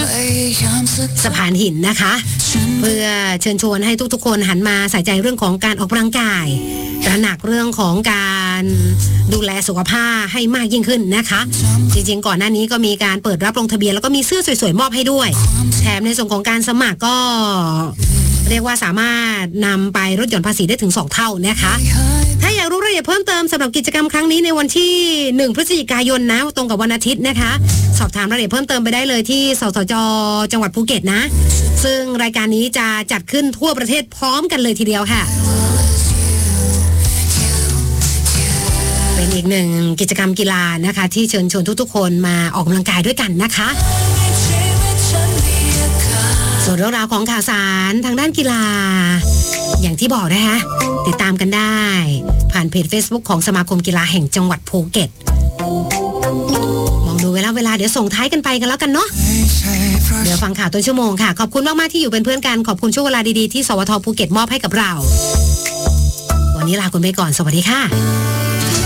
สะพานหินนะคะเพื่อเชิญชวนให้ทุกๆคนหันมาใส่ใจเรื่องของการออกกำลังกายตระหนักเรื่องของการดูแลสุขภาพให้มากยิ่งขึ้นนะคะจริงๆก่อนหน้านี้ก็มีการเปิดรับลงทะเบียนแล้วก็มีเสื้อสวยๆมอบให้ด้วยแถมในส่วนของการสมัครก็เรียกว่าสามารถนำไปลดหย่อนภาษีได้ถึง2เท่านะคะถ้าอยากรู้รายละเอียดเพิ่มเติมสำหรับกิจกรรมครั้งนี้ในวันที่1พฤศจิกายนนะตรงกับวันอาทิตย์นะคะสอบถามรายละเอียดเพิ่มเติมไปได้เลยที่สสจ.จังหวัดภูเก็ตนะซึ่งรายการนี้จะจัดขึ้นทั่วประเทศพร้อมกันเลยทีเดียวค่ะเป็นอีกหนึ่งกิจกรรมกีฬานะคะที่เชิญชวนทุกๆคนมาออกกำลังกายด้วยกันนะคะส่วนเรื่องราวของข่าวสารทางด้านกีฬาอย่างที่บอกนะคะติดตามกันได้ผ่านเพจ Facebook ของสมาคมกีฬาแห่งจังหวัดภูเก็ตมองดูเวลาเดี๋ยวส่งท้ายกันไปกันแล้วกันเนาะเดี๋ยวฟังข่าวต้นชั่วโมงค่ะขอบคุณมากๆที่อยู่เป็นเพื่อนกันขอบคุณช่วงเวลาดีๆที่สวทภูเก็ตมอบให้กับเราวันนี้ลาคุณไปก่อนสวัสดีค่ะ